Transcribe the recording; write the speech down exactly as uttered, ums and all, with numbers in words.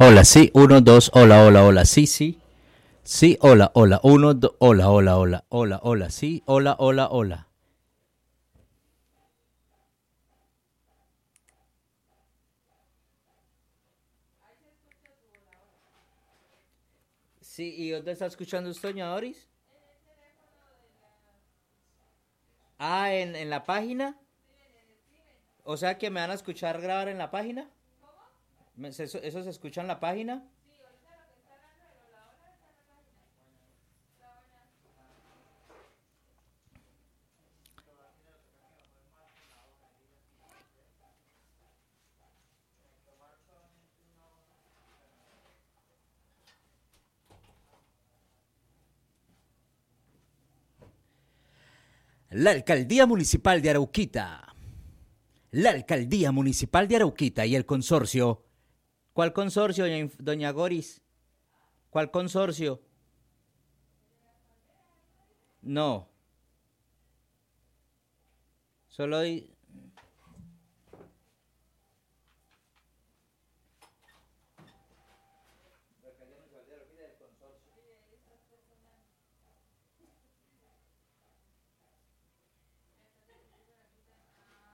Hola, sí, uno, dos, hola, hola, hola, sí, sí. Sí, hola, hola, uno, dos, hola, hola, hola, hola, hola, sí, hola, hola, hola. Sí, ¿y dónde está escuchando usted, doña Doris? Ah, ¿en, en la página? O sea que me van a escuchar grabar en la página. Me- ¿Eso, eso se escucha en la página? La alcaldía municipal de Arauquita. La alcaldía municipal de Arauquita y el consorcio. ¿Cuál consorcio, doña, doña Goris? ¿Cuál consorcio? No, solo di-